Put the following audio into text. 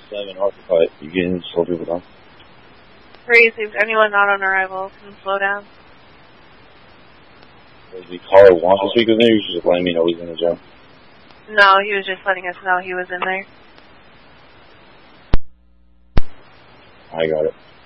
7 Archetype. You getting slow people down? Freeze, is anyone not on arrival? Can slow down. Does the caller want to speak with me, or you just letting me know he's in the gym? No, he was just letting us know he was in there. I got it.